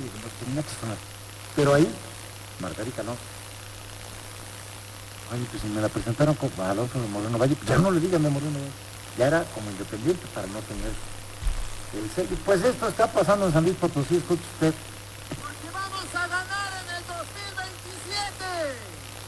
los demás Pemex son así. Pero ahí, Margarita no. Oye, pues si me la presentaron como Alonso de Moreno Valle, pues ya no le digan de Moreno Valle. Ya era como independiente para no tener el sello. Pues esto está pasando en San Luis Potosí, escuche usted. Porque vamos a ganar en el 2027.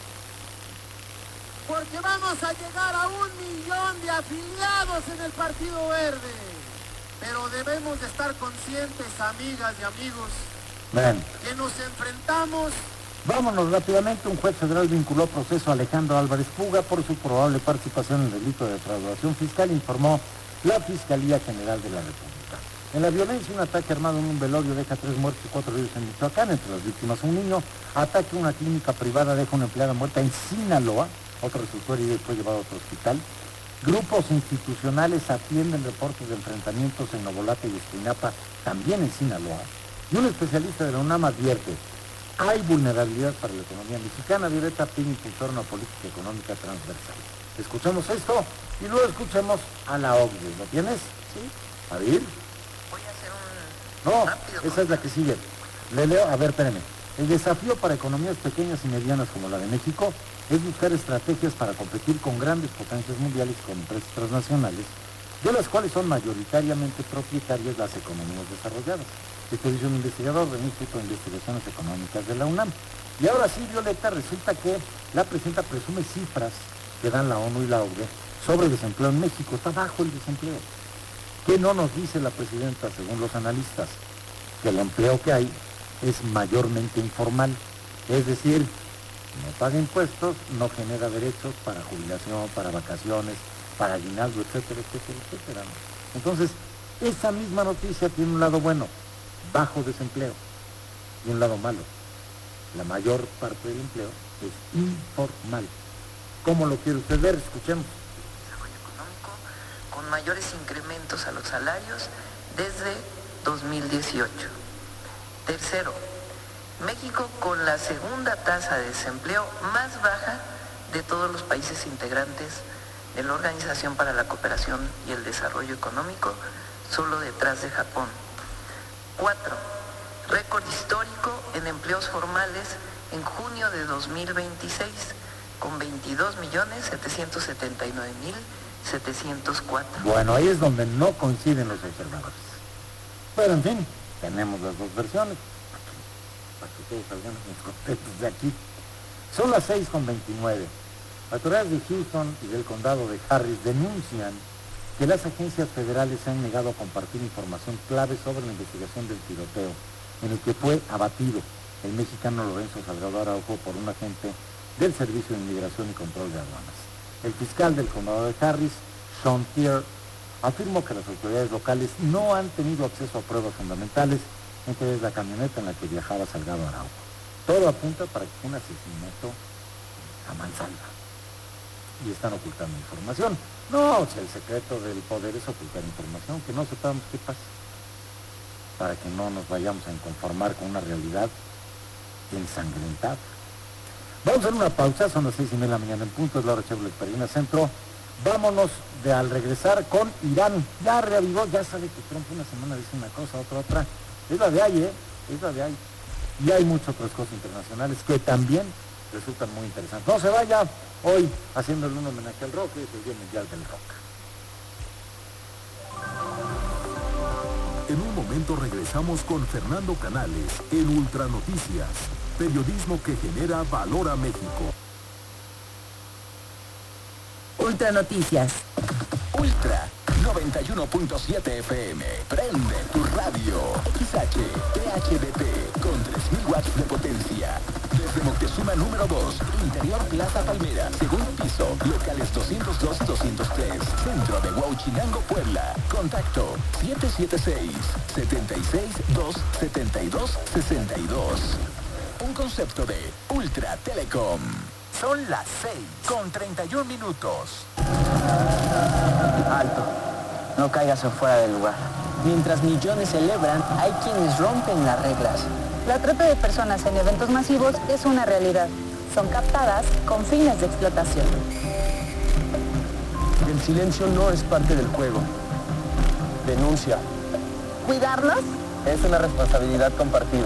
Porque vamos a llegar a 1 millón de afiliados en el Partido Verde. Pero debemos de estar conscientes, amigas y amigos, Ven. que nos enfrentamos. Vámonos rápidamente. Un juez federal vinculó proceso a Alejandro Álvarez Puga por su probable participación en el delito de defraudación fiscal, informó la Fiscalía General de la República. En la violencia, un ataque armado en un velorio deja 3 muertos y 4 heridos en Michoacán. Entre las víctimas, un niño. Ataque a una clínica privada deja una empleada muerta en Sinaloa. Otro resultó herido y fue llevado a otro hospital. Grupos institucionales atienden reportes de enfrentamientos en Novolate y Escuinapa, también en Sinaloa. Y un especialista de la UNAM advierte: hay vulnerabilidad para la economía mexicana. Violeta pide impulsar una política económica transversal. Escuchemos esto y luego escuchemos a la OCDE. ¿Lo tienes? Sí. A ver. Voy a hacer un... No, rápido, esa es la que sigue. Le leo, a ver, espérame. El desafío para economías pequeñas y medianas como la de México es buscar estrategias para competir con grandes potencias mundiales y con empresas transnacionales, de las cuales son mayoritariamente propietarias las economías desarrolladas. Esto dice un investigador del Instituto de Investigaciones Económicas de la UNAM. Y ahora sí, Violeta, resulta que la presidenta presume cifras que dan la ONU y la OCDE sobre el desempleo en México. Está bajo el desempleo. ¿Qué no nos dice la presidenta, según los analistas? Que el empleo que hay es mayormente informal. Es decir, no paga impuestos, no genera derechos para jubilación, para vacaciones, para aguinaldo, etcétera, etcétera, etcétera. Entonces, esa misma noticia tiene un lado bueno, bajo desempleo, y un lado malo. La mayor parte del empleo es informal. ¿Cómo lo quiere usted ver? Escuchemos. Desarrollo económico con mayores incrementos a los salarios desde 2018. Tercero, México con la segunda tasa de desempleo más baja de todos los países integrantes de la Organización para la Cooperación y el Desarrollo Económico, solo detrás de Japón. 4. Récord histórico en empleos formales en junio de 2026, con 22.779.704. Bueno, ahí es donde no coinciden los observadores. Pero en fin, tenemos las dos versiones, para que todos salgamos contentos de aquí. Son las 6:29. Autoridades de Houston y del condado de Harris denuncian que las agencias federales se han negado a compartir información clave sobre la investigación del tiroteo en el que fue abatido el mexicano Lorenzo Salgado Araujo por un agente del Servicio de Inmigración y Control de Aduanas. El fiscal del condado de Harris, Sean Tier, afirmó que las autoridades locales no han tenido acceso a pruebas fundamentales, entre ellas la camioneta en la que viajaba Salgado Araujo. Todo apunta para que fue un asesinato a mansalva. Y están ocultando información. No, si el secreto del poder es ocultar información, que no sepamos qué pasa, para que no nos vayamos a conformar con una realidad ensangrentada. Vamos a hacer una pausa, son las 6:30 de la mañana en punto, es la hora Chevrolet Peregrina Centro. Vámonos al regresar con Irán. Ya reavivó, ya sabe que Trump una semana dice una cosa, otra. Es la de ahí, es la de ahí. Y hay muchas otras cosas internacionales que también resultan muy interesantes. No se vaya, hoy haciéndole un homenaje al rock, es el Día Mundial del Rock. En un momento regresamos con Fernando Canales en Ultra Noticias, periodismo que genera valor a México. Ultra Noticias. Ultra 91.7 FM. Prende tu radio. XH, PHDP con 3000 watts de potencia. Desde Moctezuma número 2, Interior Plaza Palmera, segundo piso, locales 202-203, centro de Huauchinango, Puebla. Contacto 776-272-6262. Un concepto de Ultra Telecom. Son las 6:31. Alto. No caigas fuera del lugar. Mientras millones celebran, hay quienes rompen las reglas. La trata de personas en eventos masivos es una realidad. Son captadas con fines de explotación. El silencio no es parte del juego. Denuncia. ¿Cuidarlos? Es una responsabilidad compartida.